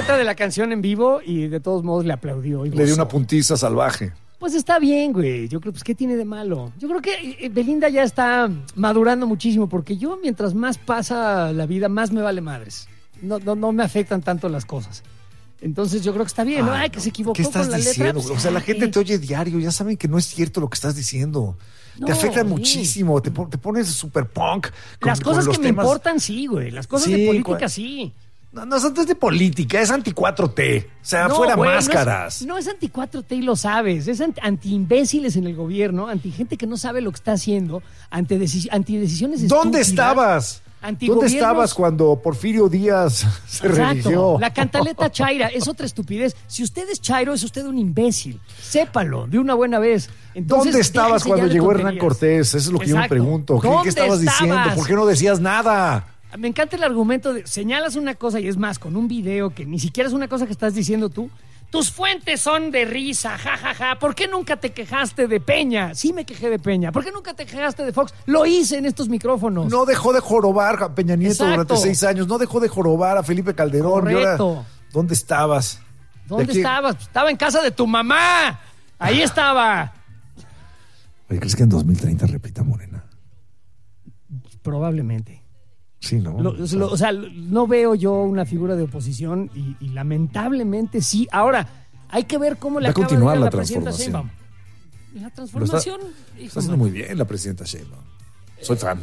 letra de la canción en vivo y de todos modos le aplaudió. Y Le dio gozó. una puntiza salvaje. Pues está bien, güey. Yo creo, pues, ¿qué tiene de malo? Yo creo que Belinda ya está madurando muchísimo, porque yo, mientras más pasa la vida, más me vale madres. No me afectan tanto las cosas. Entonces yo creo que está bien, ¿no? Ay, que se equivocó ¿Qué estás con la diciendo? letra. O sea, la gente te oye diario, ya saben que no es cierto lo que estás diciendo. No, te afectan sí. muchísimo, te pones super punk. Las cosas los que me temas. importan, sí, güey. Las cosas Sí, de política, sí. No es de política, es anti-4T. O sea, No, fuera güey, máscaras. No es anti-4T y lo sabes. Es anti-imbéciles en el gobierno, anti-gente que no sabe lo que está haciendo, antidecisiones estúpidas. ¿Dónde estabas? ¿Dónde estabas cuando Porfirio Díaz se religió? La cantaleta chaira es otra estupidez. Si usted es chairo, es usted un imbécil. Sépalo de una buena vez. Entonces, ¿Dónde estabas déjese cuando ya de llegó tonterías. Hernán Cortés? Eso es lo que yo me Exacto. pregunto. ¿Qué ¿Dónde estabas diciendo? estabas? ¿Por qué no decías nada? Me encanta el argumento de señalas una cosa y es más, con un video que ni siquiera es una cosa que estás diciendo tú. Tus fuentes son de risa, jajaja. ¿Por qué nunca te quejaste de Peña? Sí me quejé de Peña. ¿Por qué nunca te quejaste de Fox? Lo hice en estos micrófonos. No dejó de jorobar a Peña Nieto Exacto. durante 6 años. No dejó de jorobar a Felipe Calderón. Y ahora, Correcto. ¿dónde estabas? ¿Dónde ¿De qué? estabas? Estaba en casa de tu mamá. Ahí estaba. Oye, ¿crees que en 2030 repita Morena? Probablemente. Sí, ¿no? O sea, no veo yo una figura de oposición y lamentablemente sí. Ahora, hay que ver cómo le Va a acaba de continuar ir a la la presidenta transformación. Sheinbaum. La transformación... Está haciendo muy bien la presidenta Sheinbaum. Soy fan.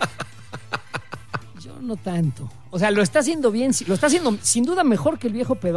Yo no tanto. O sea, lo está haciendo bien, lo está haciendo sin duda mejor que el viejo pedón.